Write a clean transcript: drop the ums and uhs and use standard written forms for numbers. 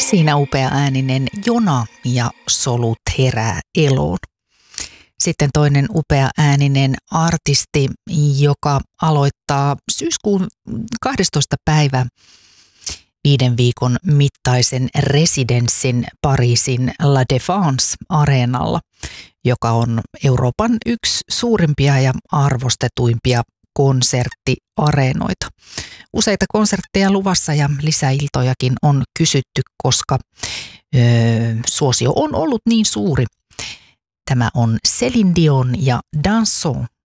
Siinä upea ääninen Jona ja Solut herää eloon. Sitten toinen upea ääninen artisti, joka aloittaa syyskuun 12. päivä 5 viikon mittaisen residenssin Pariisin La Défense-areenalla, joka on Euroopan yksi suurimpia ja arvostetuimpia konserttiareenoita. Useita konsertteja luvassa ja lisäiltojakin on kysytty, koska suosio on ollut niin suuri. Tämä on Céline Dion ja Dansons